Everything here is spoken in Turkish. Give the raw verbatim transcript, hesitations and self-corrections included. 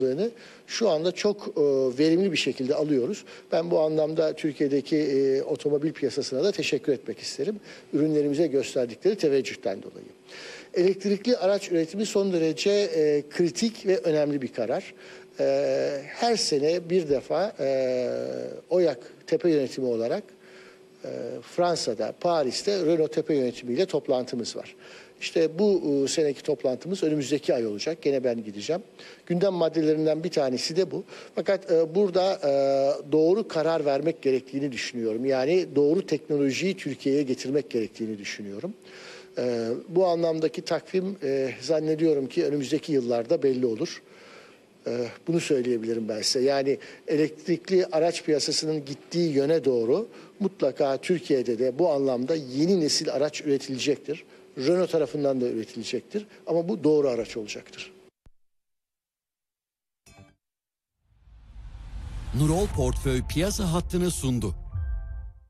şu anda çok e, verimli bir şekilde alıyoruz. Ben bu anlamda Türkiye'deki e, otomobil piyasasına da teşekkür etmek isterim. Ürünlerimize gösterdikleri teveccühten dolayı. Elektrikli araç üretimi son derece e, kritik ve önemli bir karar. E, her sene bir defa e, OYAK tepe yönetimi olarak e, Fransa'da, Paris'te Renault tepe yönetimiyle toplantımız var. İşte bu e, seneki toplantımız önümüzdeki ay olacak. Gene ben gideceğim. Gündem maddelerinden bir tanesi de bu. Fakat e, burada e, doğru karar vermek gerektiğini düşünüyorum. Yani doğru teknolojiyi Türkiye'ye getirmek gerektiğini düşünüyorum. E, bu anlamdaki takvim e, zannediyorum ki önümüzdeki yıllarda belli olur. E, bunu söyleyebilirim ben size. Yani elektrikli araç piyasasının gittiği yöne doğru mutlaka Türkiye'de de bu anlamda yeni nesil araç üretilecektir. Renault tarafından da üretilecektir ama bu doğru araç olacaktır. Nurol Portföy piyasa hattını sundu.